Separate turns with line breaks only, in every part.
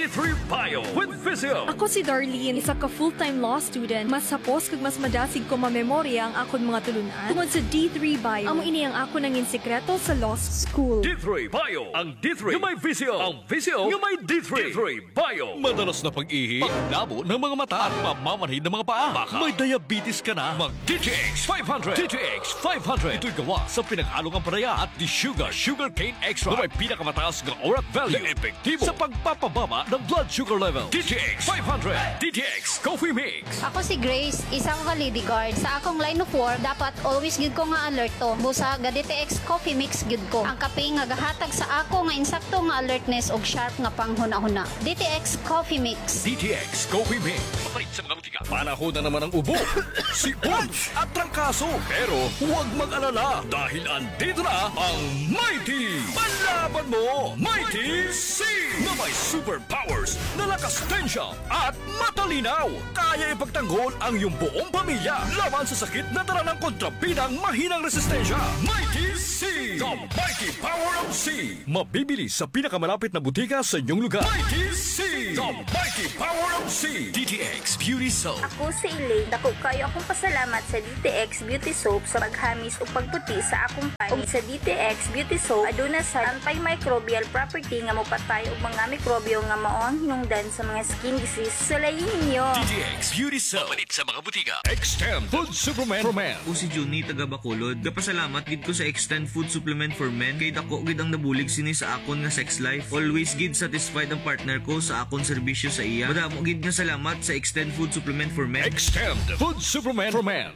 D3 Bio with Visio.
Ako si Darlene, isa ka full-time law student. Mas sapos kag mas madasig ko mamemorya ang akon mga tulunan tungod sa D3 Bio. Amo ini ang ako nangin sekreto sa law school.
D3 Bio. Ang D3 yung may Visio. Ang Visio yung may D3. D3 Bio.
Madalas na pag-ihi, paglabo ng mga mata at pamamanhid ng mga paa. Baka may diabetes ka na.
DTX 500. DTX 500.
Ito'y gawa sa pinaghalong ampalaya at di sugar cane extra na may pinakamataas ng ORAC value na epektibo sa pagpapababa ng blood sugar level.
DTX 500. DTX Coffee Mix.
Ako si Grace, isang ka-lady guard. Sa akong line of work, dapat always gid ko nga alert to. Busa ga DTX Coffee Mix gid ko. Ang kape nga gahatag sa ako nga insakto nga alertness og sharp nga panghuna-huna. DTX Coffee Mix.
DTX Coffee Mix.
Mapalit sa mga butika. Panahon na naman ang ubo, sipon at trangkaso. Pero huwag mag-alala dahil andito na ang Mighty! Panlaban mo! Mighty C! Na may superpowers na lakas tensya at matalinaw. Kaya ipagtanggol ang iyong buong pamilya laban sa sakit na dala ng kontrabidang mahinang resistensya. Mighty C! The Mighty Power of C! Mabibili sa pinakamalapit na butika sa inyong lugar. Mighty C! The Mighty Power of C!
DTX Beauty Soap.
Ako si Elaine, dako kayo akong pasalamat sa DTX Beauty Soap sa paghamis o pagputi sa akong panit. Sa DTX Beauty Soap, aduna sa antimicrobial property nga mopatay og mga mikrobyo nga maong hinungdan sa mga skin disease. So layin ninyo.
DTX Beauty Soap. Mapalit sa mga butika. Extend Food Supplement for Men.
Ako si Juni taga Bacolod. Kapasalamat gid ko sa Extend Food Supplement for Men kay dako gid ang nabulig sini sa akon nga sex life. Always gid satisfied ang partner ko sa akon serbisyo sa iya. Madamo gid nga salamat sa Extend Food Supplement for Men.
Extend Food Supplement for Men.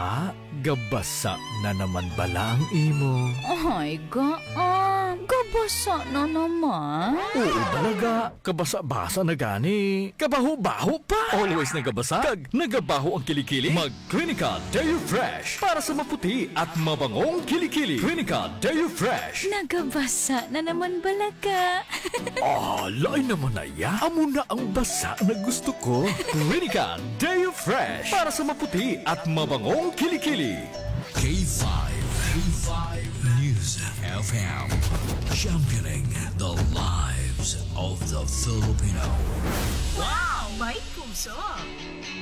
Gabasa na naman bala ang imo.
Ay, gabasa na naman.
Oo talaga, kabasa-basa na gani. Kabaho-baho pa. Always nagabasa, kag nagabaho ang kilikili. Mag-Clinica Deo Fresh para sa maputi at mabangong kilikili. Clinica Deo Fresh.
Nagabasa na naman balaga.
Lain naman na ya. Amo na ang basa na gusto ko. Clinica Deo Fresh para sa maputi at mabangong kilikili.
K5 News FM, championing the lives of the Filipino.
Wow! May puso!